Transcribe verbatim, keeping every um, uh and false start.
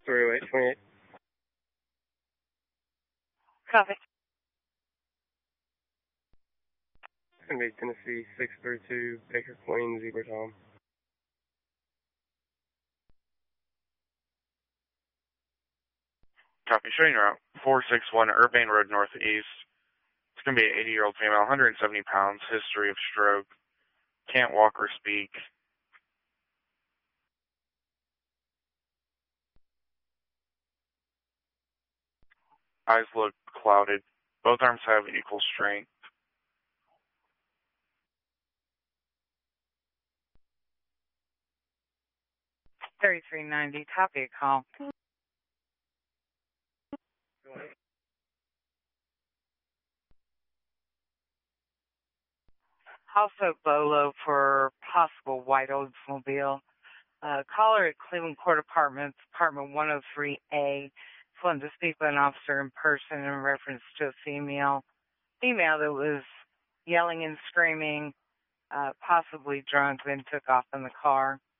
three oh eight twenty-eight. Copy. It's going to be Tennessee six three two, Baker Queen, Zebra Tom. Copy. Showing route four six one Urbane Road Northeast. It's going to be an eighty-year-old female, one hundred seventy pounds, history of stroke, can't walk or speak. Eyes look clouded. Both arms have equal strength. thirty-three ninety, copy a call. Also Bolo for possible white Oldsmobile. Uh, caller at Cleveland Court Apartments, apartment one oh three A. Wanted to speak with an officer in person in reference to a female. Female that was yelling and screaming, uh, possibly drunk, then took off in the car.